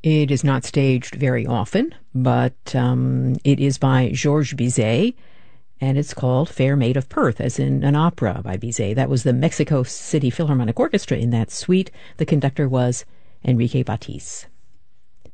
It is not staged very often, but it is by Georges Bizet, and it's called Fair Maid of Perth, as in an opera by Bizet. That was the Mexico City Philharmonic Orchestra in that suite. The conductor was Enrique Batiz.